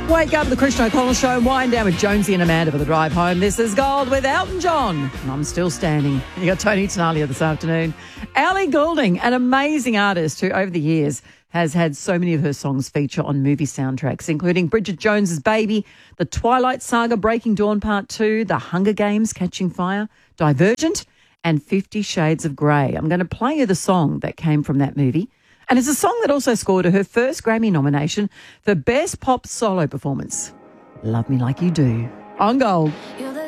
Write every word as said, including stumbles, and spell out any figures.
Wake up, the Christian O'Connell Show, and wind down with Jonesy and Amanda for the drive home. This is Gold with Elton John, and I'm still standing. You got Tony Tenalia this afternoon. Ellie Goulding, an amazing artist who, over the years, has had so many of her songs feature on movie soundtracks, including Bridget Jones's Baby, The Twilight Saga, Breaking Dawn Part two, The Hunger Games, Catching Fire, Divergent, and Fifty Shades of Grey. I'm going to play you the song that came from that movie. And it's a song that also scored her first Grammy nomination for Best Pop Solo Performance. Love Me Like You Do. On Gold. You're